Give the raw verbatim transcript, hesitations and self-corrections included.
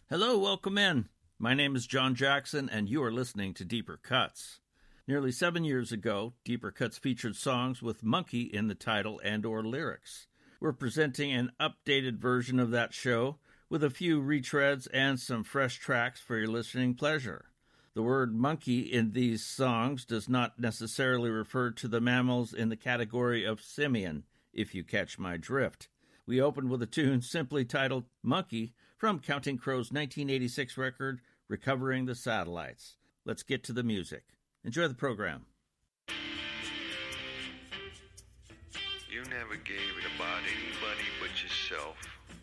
Hello, welcome in. My name is John Jackson, and you are listening to Deeper Cuts. Nearly seven years ago, Deeper Cuts featured songs with Monkey in the title and or lyrics. We're presenting an updated version of that show with a few retreads and some fresh tracks for your listening pleasure. The word monkey in these songs does not necessarily refer to the mammals in the category of simian, if you catch my drift. We opened with a tune simply titled Monkey from Counting Crows' nineteen eighty-six record, Recovering the Satellites. Let's get to the music. Enjoy the program. You never gave it about anybody but yourself.